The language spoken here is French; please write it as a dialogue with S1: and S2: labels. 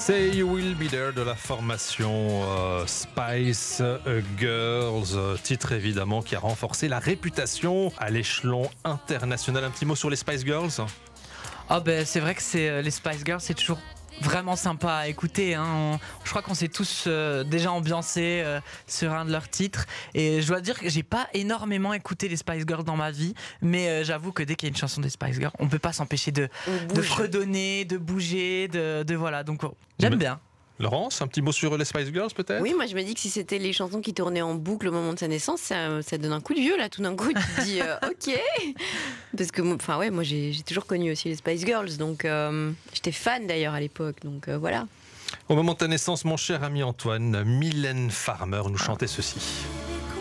S1: Say You Will Be There de la formation Spice Girls, titre évidemment qui a renforcé la réputation à l'échelon international. Un petit mot sur les Spice Girls?
S2: C'est vrai que les Spice Girls, c'est toujours vraiment sympa à écouter, hein. Je crois qu'on s'est tous déjà ambiancés sur un de leurs titres, et je dois dire que j'ai pas énormément écouté les Spice Girls dans ma vie, mais j'avoue que dès qu'il y a une chanson des Spice Girls, on peut pas s'empêcher de fredonner, de bouger, de voilà, donc j'aime bien.
S1: Laurence, un petit mot sur les Spice Girls peut-être?
S3: Oui, moi je me dis que si c'était les chansons qui tournaient en boucle au moment de sa naissance, ça donne un coup de vieux là, tout d'un coup tu te dis ok. Parce que moi j'ai toujours connu aussi les Spice Girls, donc j'étais fan d'ailleurs à l'époque, donc voilà.
S1: Au moment de ta naissance, mon cher ami Antoine, Mylène Farmer nous chantait ceci.